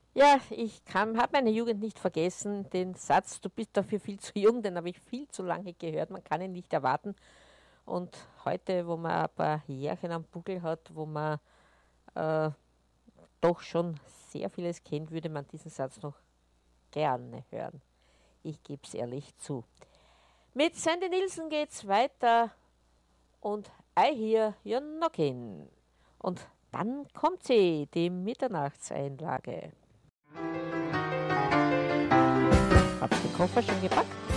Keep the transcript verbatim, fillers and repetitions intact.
Ja, ich kann, habe meine Jugend nicht vergessen. Den Satz, du bist dafür viel zu jung, den habe ich viel zu lange gehört. Man kann ihn nicht erwarten. Und heute, wo man ein paar Jährchen am Buckel hat, wo man äh, doch schon sehr vieles kennt, würde man diesen Satz noch gerne hören. Ich gebe es ehrlich zu. Mit Sandy Nielsen geht's weiter und I hear you're knocking. Und dann kommt sie, die Mitternachtseinlage. Habt ihr den Koffer schon gepackt?